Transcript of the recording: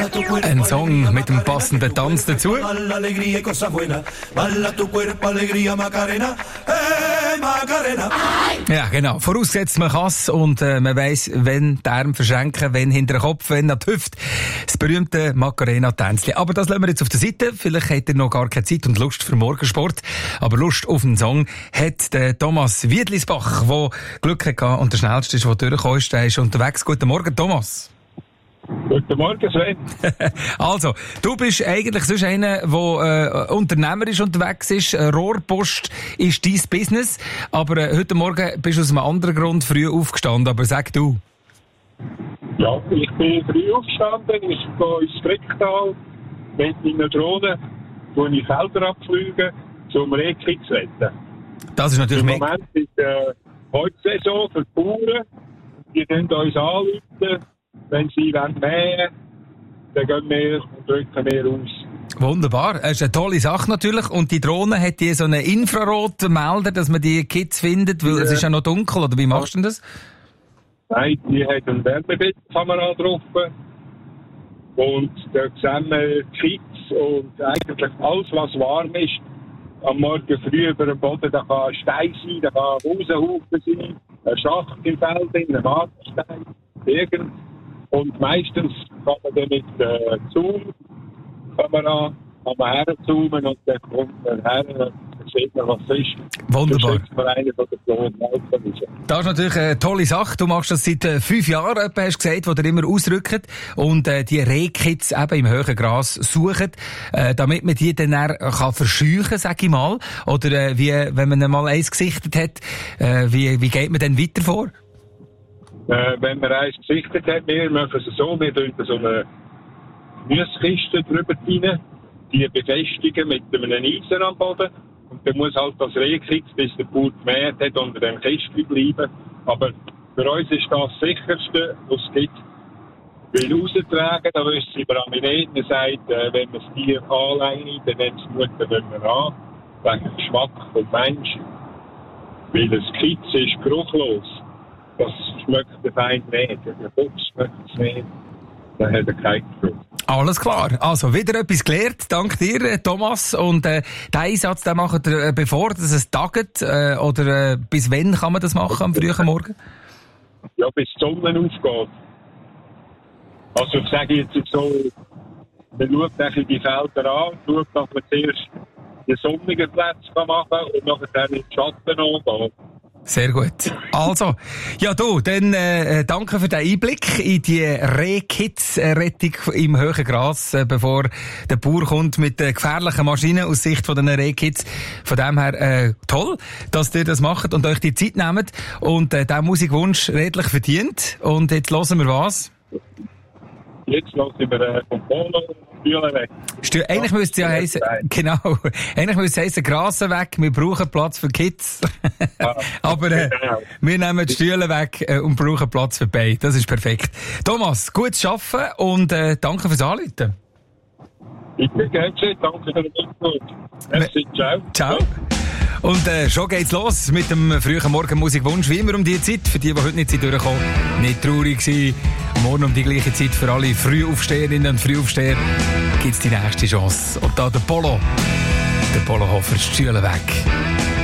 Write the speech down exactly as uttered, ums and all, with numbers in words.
Ein Song mit dem passenden Tanz dazu. Ja, genau. Vorausgesetzt, man kann es und äh, man weiss, wenn die Arme verschränken, wenn hinter den Kopf, wenn an die Hüfte. Das berühmte Macarena-Tänzchen. Aber das lassen wir jetzt auf der Seite. Vielleicht hat er noch gar keine Zeit und Lust für Morgensport. Aber Lust auf einen Song hat der Thomas Wiedlisbach, der Glück hatte und der schnellste ist, der durchgekommen ist. Der ist unterwegs. Guten Morgen, Thomas. Guten Morgen, Sven. Also, du bist eigentlich sonst einer, der äh, unternehmerisch unterwegs ist. Rohrpost ist dein Business. Aber äh, heute Morgen bist du aus einem anderen Grund früh aufgestanden. Aber sag du. Ja, ich bin früh aufgestanden. Ich gehe ins Strecktal mit meiner Drohne, wo ich Felder abfliegen, zum Rehkitz retten. Das ist natürlich Im mega. Moment ist äh, heute Saison für die Bauern. Die können uns anrufen. Wenn sie mähen wollen, dann gehen wir und drücken wir aus. Wunderbar. Das ist eine tolle Sache natürlich. Und die Drohne hat die so einen Infrarotmelder, dass man die Kids findet, weil ja. Es ist ja noch dunkel. Oder wie machst du denn das? Nein, die hat eine Wärmebildkamera drauf. Und da sehen wir die Kids und eigentlich alles, was warm ist. Am Morgen früh über dem Boden, da kann ein Stein sein, da kann ein Rosenhaufen sein, ein Schacht im Feld, ein Warnstein, irgend. Und meistens kann man dann mit der Zoom-Kamera herzoomen und dann kommt man her und dann sieht man, was es ist. Wunderbar. Das ist natürlich eine tolle Sache. Du machst das seit äh, fünf Jahren, etwa, hast du gesagt, wo ihr immer ausrückt und äh, die Rehkids eben im hohen Gras suchen, äh, damit man die dann kann verscheuchen, sag ich mal. Oder äh, wie, wenn man mal eins gesichtet hat, äh, wie, wie geht man dann weiter vor? Äh, wenn man eins gesichtet hat, wir machen es so, wir tun so eine Gemüsekiste drüber rein, die befestigen mit einem Eisen am Boden. Und dann muss halt das Rehkitz, bis der Bauer gemäht hat, unter dem Kistchen bleiben. Aber für uns ist das das Sicherste, was es gibt. Weil raustragen, da wissen sie über Aminet, man sagt, äh, wenn man das Tier anlegt, dann nimmt es die Mutter nicht mehr an, wegen dem Geschmack vom Menschen. Weil das Kitz ist geruchlos. Das schmeckt der Feind nicht. Der Fuchs schmeckt es nicht. Dann hat er keinen Geruch. Alles klar. Also, wieder etwas gelernt. Dank dir, Thomas. Und äh, den Einsatz, den macht ihr, äh, bevor dass es taget, äh, oder äh, bis wann kann man das machen am frühen Morgen? Ja, bis die Sonne aufgeht. Also, ich sage jetzt so, man schaut die Felder an, schaut, dass man zuerst die sonnigen Plätze machen kann und nachher dann in den Schatten angehen. Sehr gut. Also, ja du, dann äh, danke für den Einblick in die Rehkids-Rettung im hohen Gras, äh, bevor der Bauer kommt mit äh, gefährlichen Maschinen aus Sicht von den Rehkids. Von dem her äh, toll, dass ihr das macht und euch die Zeit nehmt und äh, diesen Musikwunsch redlich verdient. Und jetzt hören wir was? Jetzt hören wir äh, vom Polo Stühle weg. Stü- eigentlich müsste es ja heissen, genau, eigentlich müsste es heissen, Grasen weg, wir brauchen Platz für Kids. Aber äh, wir nehmen die Stühle weg äh, und brauchen Platz für beide. Das ist perfekt. Thomas, gutes Arbeiten und äh, danke fürs Anrufen. Bitte, gerne, danke für den Input. Merci, ciao. Ciao. Und äh, schon geht's los mit dem frühen Morgenmusikwunsch. Wie immer um die Zeit, für die, die heute nicht durchkommen, nicht traurig sein. Morgen um die gleiche Zeit für alle Frühaufsteherinnen und Frühaufsteher gibt's die nächste Chance. Und da der Polo. Der Polo Hofer, die Stühle weg.